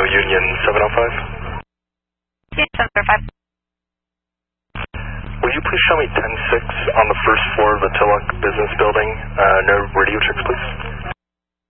Union 705? Union 705. Will you please show me 10-6 on the first floor of the Tillac Business Building? No radio checks, please.